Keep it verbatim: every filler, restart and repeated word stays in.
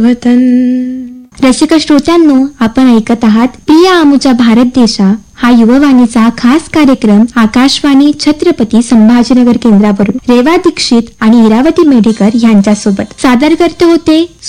वतन. रसिक श्रोत्यांनो, आपण ऐकत आहात प्रिय आमूच्या भारत देशा हा युववाणीचा खास कार्यक्रम आकाशवाणी छत्रपती संभाजीनगर केंद्रावरून. रेवा दीक्षित आणि इरावती मेढेकर यांच्यासोबत सादर करते होते